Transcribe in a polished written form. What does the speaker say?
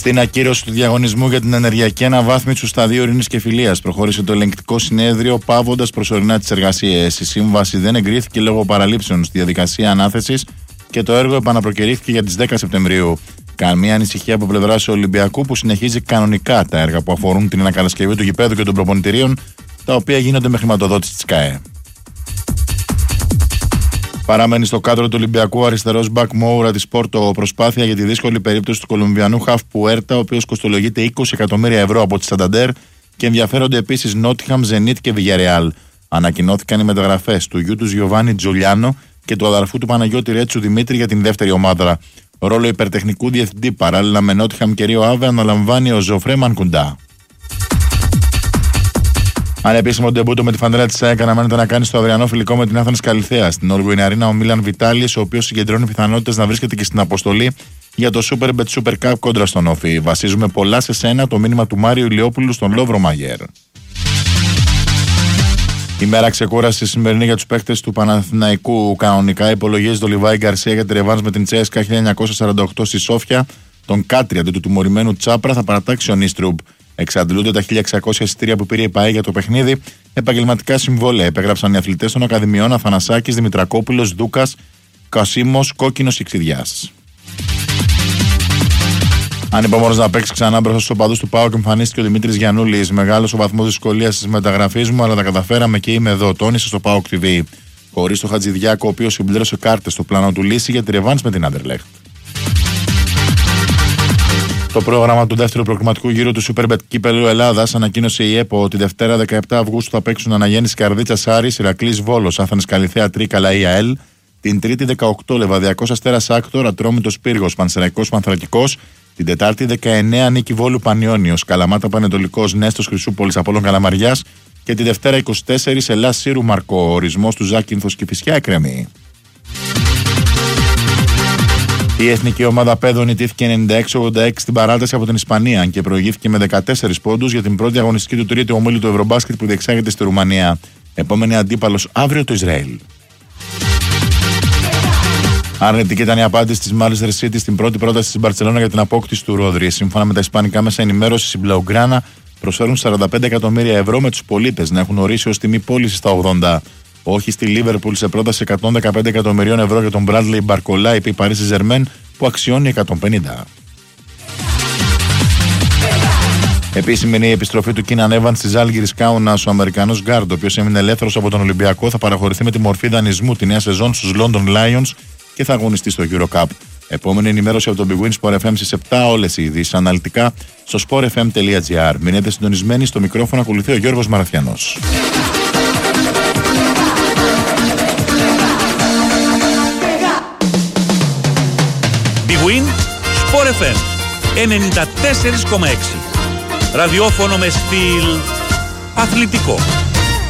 Στην ακύρωση του διαγωνισμού για την ενεργειακή αναβάθμιση του σταδίου Ειρήνης και Φιλίας προχώρησε το ελεγκτικό συνέδριο, πάβοντας προσωρινά τις εργασίες. Η σύμβαση δεν εγκρίθηκε λόγω παραλήψεων στη διαδικασία ανάθεσης και το έργο επαναπροκηρύχθηκε για τις 10 Σεπτεμβρίου. Καμία ανησυχία από πλευράς Ολυμπιακού, που συνεχίζει κανονικά τα έργα που αφορούν την ανακατασκευή του γηπέδου και των προπονητηρίων, τα οποία γίνονται με χρηματοδότηση της ΚΑΕ. Παραμένει στο κάδρο του Ολυμπιακού ο αριστερός μπακ Μόουρα της Πόρτο, προσπάθεια για τη δύσκολη περίπτωση του Κολομβιανού χαφ Πουέρτα, ο οποίος κοστολογείται 20 εκατομμύρια ευρώ από τη Σανταντέρ, και ενδιαφέρονται επίσης Νότιχαμ, Ζενίτ και Βιγιαρεάλ. Ανακοινώθηκαν οι μεταγραφές του γιου του Γιοβάνι Τζουλιάνο και του αδερφού του Παναγιώτη Ρέτσου Δημήτρη για την δεύτερη ομάδα. Ρόλο υπερτεχνικού διευθυντή παράλληλα με Νότιχαμ και Ρίο Άβε αναλαμβάνει ο Ζωφρέ Μανκουντά. Ανεπίσημο ντεμπούτο με τη φανέλα της ΑΕΚ αναμένεται να κάνει στο αυριανό φιλικό με την Άθενας Καλιθέα στην Όλγουιν Αρίνα ο Μίλαν Βιτάλης, ο οποίος συγκεντρώνει πιθανότητες να βρίσκεται και στην αποστολή για το Superbet Super Cup κόντρα στον Όφη. Βασίζουμε πολλά σε σένα, το μήνυμα του Μάριου Ηλιόπουλου στον Λόβρο Μαγέρ. Η μέρα ξεκούραση σημερινή για τους παίκτες του Παναθηναϊκού. Κανονικά υπολογίζει το Λιβάη Γκαρσία για τη ρεβάνς με την Τσέσκα 1948 στη Σόφια. Τον Κάτρι αντί του τιμωρημένου Τσάπρα θα παρατάξει ο Νίστρουμπ. Εξαντλούνται τα 1.600 εισιτήρια που πήρε η ΠΑΕ για το παιχνίδι. Επαγγελματικά συμβόλαια επέγραψαν οι αθλητές των Ακαδημιών Αθανασάκης, Δημητρακόπουλος, Δούκας, Κασίμος, Κόκκινος και Ξιδιάς. Ανυπομονός να παίξει ξανά μπροστά στους οπαδούς του ΠΑΟΚ, εμφανίστηκε ο Δημήτρης Γιαννούλης. Μεγάλος ο βαθμός δυσκολίας της μεταγραφής μου, αλλά τα καταφέραμε και είμαι εδώ, τόνισε στο ΠΑΟΚ TV. Χωρίς το Χατζηδιάκο, ο οποίος συμπλήρωσε κάρτες στο πλάνο του λύση για τη ρεβάνς με την Άντερλεχτ. Το πρόγραμμα του δεύτερου προκριματικού γύρου του Superbet Κύπελλου Ελλάδας ανακοίνωσε η ΕΠΟ ότι Δευτέρα 17 Αυγούστου θα παίξουν Αναγέννηση Καρδίτσας Άρης, Ηρακλής Βόλος, Άθανας Καλιθέα Τρίκαλα ή ΑΕΛ. Την Τρίτη 18 Λεβαδιακός Αστέρας Άκτορ, Ατρόμητος Πύργος, Πανσεραϊκός Πανθρακικός. Την Τετάρτη 19 Νίκη Βόλου Πανιόνιος, Καλαμάτα Πανετολικός, Νέστος Χρυσούπολης Απόλλων Καλαμαριάς. Και τη Δευτέρα 24 Ελλάς Σύρου Μαρκό, ο ορισμός του Ζάκυνθος Κηφισιά εκκρεμεί. Η εθνική ομάδα παιδών ιτήθηκε 96-86 στην παράταση από την Ισπανία και προηγήθηκε με 14 πόντους για την πρώτη αγωνιστική του τρίτου ομίλου του Ευρωμπάσκετ που διεξάγεται στη Ρουμανία. Επόμενη αντίπαλος αύριο το Ισραήλ. Αρνητική ήταν η απάντηση της Manchester City στην πρώτη πρόταση της Μπαρτσελόνα για την απόκτηση του Ρόδρυ. Σύμφωνα με τα ισπανικά μέσα ενημέρωσης, οι Μπλαουγκράνα προσφέρουν 45 εκατομμύρια ευρώ με τους πολίτες να έχουν ορίσει ως τιμή πώληση στα 80. Όχι στη Λίβερπουλ σε πρόταση 115 εκατομμυρίων ευρώ για τον Μπράντλεϊ Μπαρκολά επί Παρίσι Ζερμέν που αξιώνει 150. Επίσημη είναι η επιστροφή του Κίναν Έβανς στη Ζάλγκιρις Κάουνας. Ο Αμερικανός γκάρντ, ο οποίος έμεινε ελεύθερος από τον Ολυμπιακό, θα παραχωρηθεί με τη μορφή δανεισμού τη νέα σεζόν στους London Lions και θα αγωνιστεί στο EuroCup. Επόμενη ενημέρωση από τον Big Win Sport FM στις 7, όλες οι ειδήσεις αναλυτικά στο sportfm.gr. Μείνετε συντονισμένοι, στο μικρόφωνο ακολουθεί ο Γιώργος Μαραθιανός. Big Win Sport FM 94,6. Ραδιόφωνο με στυλ αθλητικό.